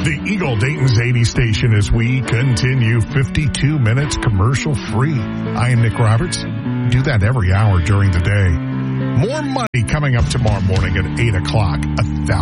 The Eagle Dayton's 80 station as we continue 52 minutes commercial free. I am Nick Roberts. Do that every hour during the day. More money coming up tomorrow morning at 8 o'clock.